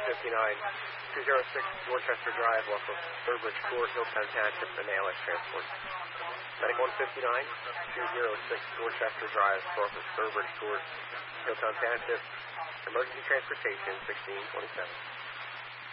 206 Dorchester Drive, off of Sturbridge Court, Hilltown Township, and ALS Transport. Medic 159, 206 Dorchester Drive, off of Sturbridge Court, Hilltown Township, emergency transportation, 1627.